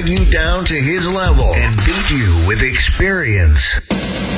you down to his level and beat you with experience.